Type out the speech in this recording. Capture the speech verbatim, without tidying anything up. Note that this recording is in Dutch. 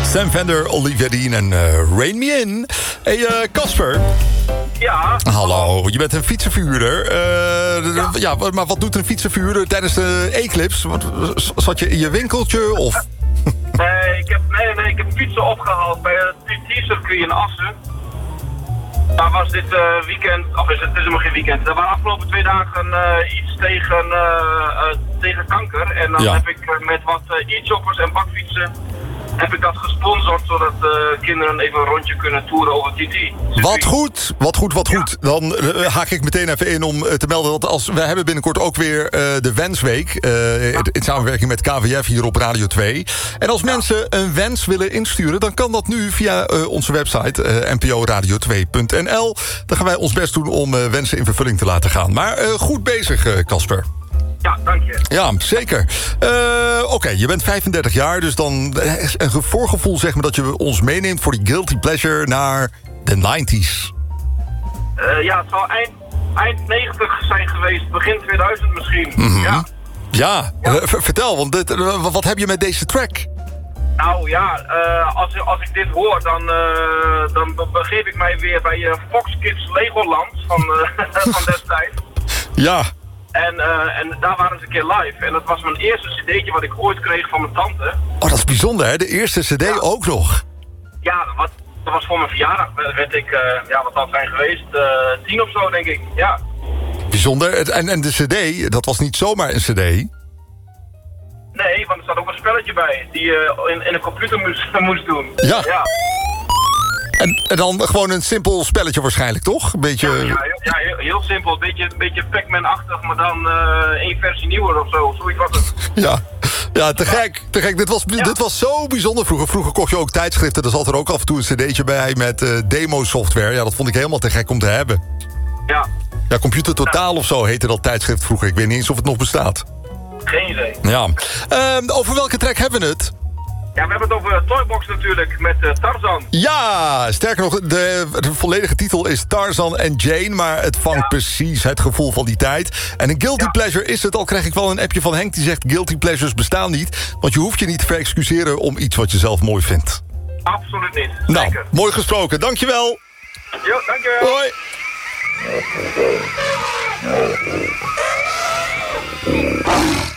Sam Fender, Olivia Dean en uh, Rain Me In. Hey Casper. Uh, ja. Hallo, je bent een fietsenverhuurder. Uh, ja. ja, maar wat doet een fietsenverhuurder tijdens de Eclipse? Wat, zat je in je winkeltje of... Nee, ik heb, nee, nee, ik heb fietsen opgehaald bij het T T-circuit in Assen. Daar was dit uh, weekend, of is het, het is helemaal geen weekend. Er waren afgelopen twee dagen uh, iets tegen, uh, uh, tegen kanker. En dan ja. heb ik uh, met wat uh, e-choppers en bakfietsen heb ik dat gesponsord, zodat uh, kinderen even een rondje kunnen toeren over T T. Wat goed, wat goed, wat goed. Ja. Dan uh, haak ik meteen even in om uh, te melden dat als we hebben binnenkort ook weer uh, de Wensweek uh, ja. in samenwerking met K V F hier op Radio twee. En als ja. mensen een wens willen insturen, dan kan dat nu via uh, onze website uh, n p o radio twee punt n l. Dan gaan wij ons best doen om uh, wensen in vervulling te laten gaan. Maar uh, goed bezig, Casper. Uh, Ja, dank je. Ja, zeker. Uh, Oké, okay, je bent vijfendertig jaar, dus dan een voorgevoel zeg maar dat je ons meeneemt voor die guilty pleasure naar de negentig. Uh, ja, het zal eind, eind negentig zijn geweest, begin tweeduizend misschien. Mm-hmm. Ja, ja, ja. Uh, vertel, want dit, uh, wat heb je met deze track? Nou ja, uh, als, als ik dit hoor, dan, uh, dan begeef ik mij weer bij uh, Fox Kids Legoland van, uh, van destijds. Ja. En, uh, en daar waren ze een keer live. En dat was mijn eerste cd'tje wat ik ooit kreeg van mijn tante. Oh, dat is bijzonder, hè? De eerste cd ja. ook nog. Ja, wat, dat was voor mijn verjaardag. Werd ik, uh, ja, wat had zijn geweest? Uh, tien of zo, denk ik. Ja. Bijzonder. En, en de cd, dat was niet zomaar een cd? Nee, want er zat ook een spelletje bij. Die je uh, in, in een computer moest, moest doen. Ja. ja. En, en dan gewoon een simpel spelletje waarschijnlijk, toch? Een beetje... Ja, ja, heel, ja heel, heel simpel. Een beetje, een beetje Pac-Man-achtig, maar dan uh, één versie nieuwer of zo. Zoiets was het. Ja, ja te gek. Te gek. Dit, was, ja. dit was zo bijzonder vroeger. Vroeger kocht je ook tijdschriften. Er zat er ook af en toe een cd'tje bij met uh, demo-software. Ja, dat vond ik helemaal te gek om te hebben. Ja. Ja, Computer Totaal ja. of zo heette dat tijdschrift vroeger. Ik weet niet eens of het nog bestaat. Geen idee. Ja. Uh, over welke track hebben we het? Ja, we hebben het over Toybox natuurlijk, met uh, Tarzan. Ja, sterker nog, de, de volledige titel is Tarzan en Jane... maar het vangt ja. precies het gevoel van die tijd. En een guilty ja. pleasure is het, al krijg ik wel een appje van Henk... die zegt, guilty pleasures bestaan niet... want je hoeft je niet te verexcuseren om iets wat je zelf mooi vindt. Absoluut niet, nou, zeker. Mooi gesproken, dankjewel. Jo, dankjewel. Hoi.